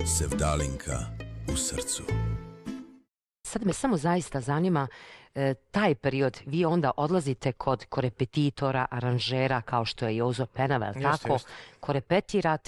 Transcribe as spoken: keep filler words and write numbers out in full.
Sevdalinka u srcu. Sad me samo zaista zanima e, taj period, vi onda odlazite kod korepetitora, aranžera kao što je Jozo Penava, Jeste, tako? jeste. Korepetirate